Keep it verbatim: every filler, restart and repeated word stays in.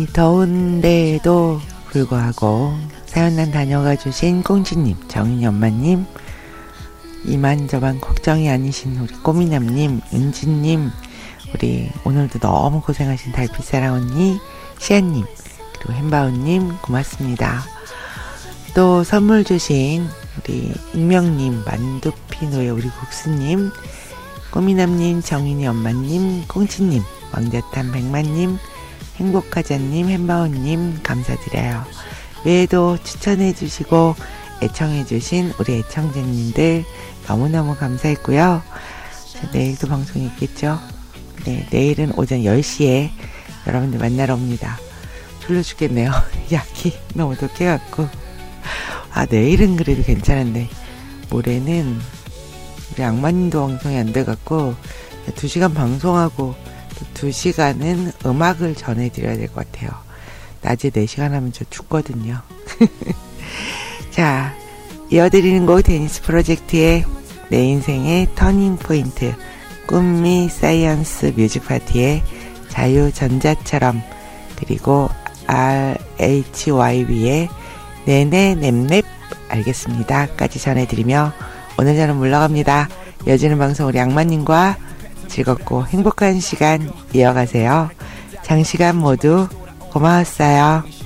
더운데도 불구하고 사연난 다녀가 주신 꽁지님, 정인이 엄마님, 이만저만 걱정이 아니신 우리 꼬미남님, 은지님, 우리 오늘도 너무 고생하신 달빛사랑 언니, 시아님, 그리고 햄바오님 고맙습니다. 또 선물 주신 우리 익명님, 만두피노의 우리 국수님, 꼬미남님, 정인이 엄마님, 꽁치님, 왕자탄 백만님, 행복하자님, 햄바오님 감사드려요. 외에도 추천해주시고 애청해주신 우리 애청자님들 너무너무 감사했고요. 내일도 방송이 있겠죠? 네, 내일은 오전 열 시에 여러분들 만나러 옵니다. 졸려 죽겠네요. 약이 너무 독해갖고. 아, 내일은 그래도 괜찮은데 모레는 우리 악마님도 방송이 안 돼갖고 두 시간 방송하고 두 시간은 음악을 전해드려야 될 것 같아요. 낮에 네 시간 하면 저 죽거든요. 자, 이어드리는 곡 데니스 프로젝트의 내 인생의 터닝 포인트, 꿈미 사이언스 뮤직 파티의 자유전자처럼, 그리고 알에이치와이비의 네네 냅냅 알겠습니다 까지 전해드리며 오늘 저는 물러갑니다. 이어지는 방송 우리 악마님과 즐겁고 행복한 시간 이어가세요. 장시간 모두 고마웠어요.